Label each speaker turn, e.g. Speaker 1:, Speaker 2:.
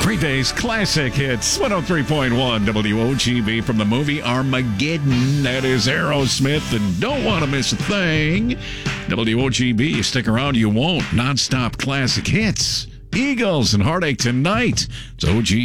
Speaker 1: Green Day's classic hits, 103.1 WOGB from the movie Armageddon. That is Aerosmith, and don't want to miss a thing. WOGB, stick around, you won't. Non-stop classic hits. Eagles and Heartache tonight. It's OG.